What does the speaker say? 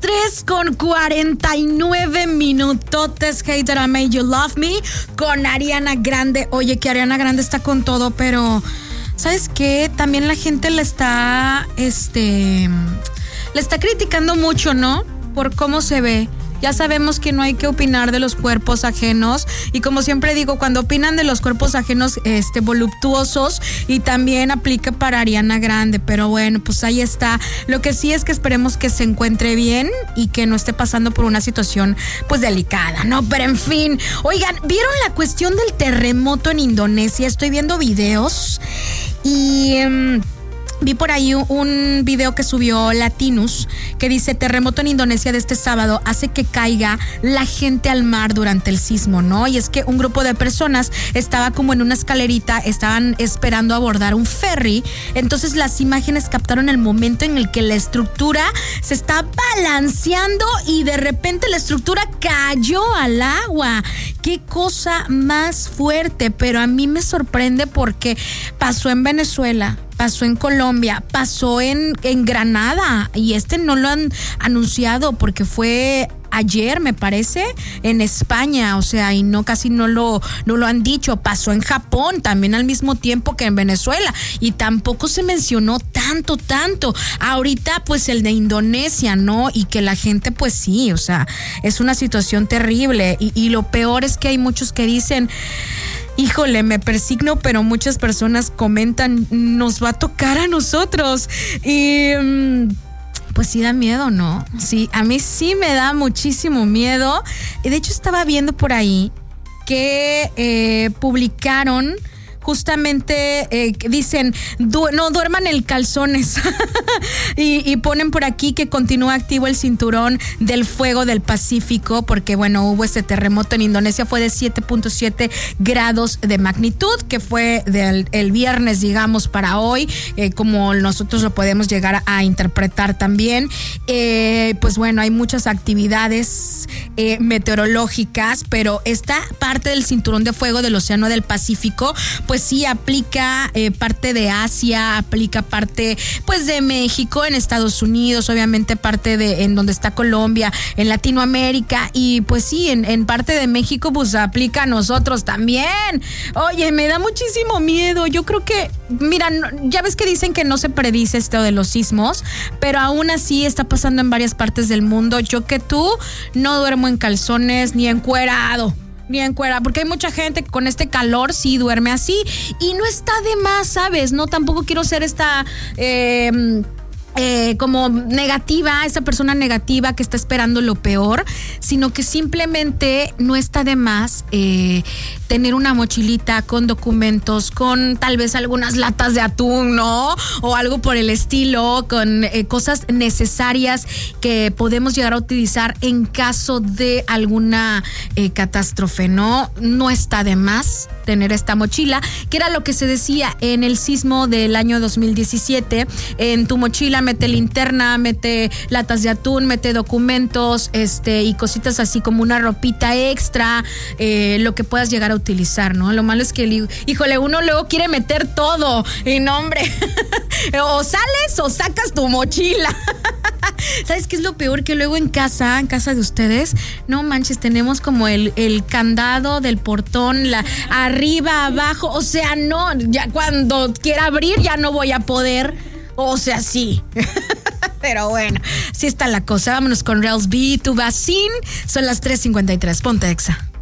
3:49 Hey That I Made You Love Me con Ariana Grande. Oye, que Ariana Grande está con todo, pero ¿sabes qué? También la gente le está criticando mucho, ¿no? Por cómo se ve. Ya sabemos que no hay que opinar de los cuerpos ajenos y como siempre digo, cuando opinan de los cuerpos ajenos voluptuosos, y también aplica para Ariana Grande, pero bueno, pues ahí está. Lo que sí es que esperemos que se encuentre bien y que no esté pasando por una situación pues delicada, ¿no? Pero en fin, oigan, ¿vieron la cuestión del terremoto en Indonesia? Estoy viendo videos y vi por ahí un video que subió Latinus que dice: terremoto en Indonesia de este sábado hace que caiga la gente al mar durante el sismo, ¿no? Y es que un grupo de personas estaba como en una escalerita, estaban esperando abordar un ferry. Entonces las imágenes captaron el momento en el que la estructura se está balanceando y de repente la estructura cayó al agua. Qué cosa más fuerte, pero a mí me sorprende porque pasó en Venezuela, pasó en Colombia, pasó en Granada y no lo han anunciado porque fue ayer, me parece, en España, o sea, y casi no lo han dicho. Pasó en Japón también al mismo tiempo que en Venezuela y tampoco se mencionó tanto. Ahorita pues el de Indonesia, ¿no? Y que la gente pues sí, o sea, es una situación terrible y lo peor es que hay muchos que dicen: híjole, me persigno, pero muchas personas comentan: nos va a tocar a nosotros. Y pues sí da miedo, ¿no? Sí, a mí sí me da muchísimo miedo. De hecho, estaba viendo por ahí que publicaron justamente, dicen: no duerman en calzones. y ponen por aquí que continúa activo el cinturón del fuego del Pacífico, porque bueno, hubo este terremoto en Indonesia, fue de 7.7 grados de magnitud, que fue el viernes, digamos, para hoy, como nosotros lo podemos llegar a interpretar también. Pues bueno, hay muchas actividades meteorológicas, pero esta parte del cinturón de fuego del Océano del Pacífico, pues sí aplica parte de Asia, aplica parte pues de México, en Estados Unidos, obviamente parte de en donde está Colombia, en Latinoamérica, y pues sí, en parte de México pues aplica a nosotros también. Oye, me da muchísimo miedo. Yo creo que, mira, ya ves que dicen que no se predice esto de los sismos, pero aún así está pasando en varias partes del mundo. Yo que tú no duermo en calzones ni encuerado, porque hay mucha gente que con este calor sí duerme así y no está de más, ¿sabes? No, tampoco quiero ser esta como negativa, esa persona negativa que está esperando lo peor, sino que simplemente no está de más tener una mochilita con documentos, con tal vez algunas latas de atún, ¿no? O algo por el estilo, con cosas necesarias que podemos llegar a utilizar en caso de alguna catástrofe, ¿no? No está de más tener esta mochila, que era lo que se decía en el sismo del año 2017. En tu mochila mete linterna, mete latas de atún, mete documentos, y cositas así como una ropita extra, lo que puedas llegar a utilizar, ¿no? Lo malo es que, híjole, uno luego quiere meter todo y no, hombre, o sales o sacas tu mochila. ¿Sabes qué es lo peor? Que luego en casa de ustedes, no manches, tenemos como el candado del portón, arriba, abajo, o sea, no, ya cuando quiera abrir ya no voy a poder, o sea, sí. Pero bueno, así está la cosa. Vámonos con Rels B, Tu Vacín. Son las 3:53. Ponte Exa.